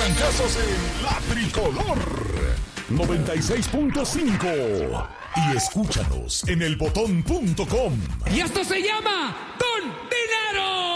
trancazos en La Tricolor 96.5 y escúchanos en elbotón.com. Y esto se llama Don Dinero.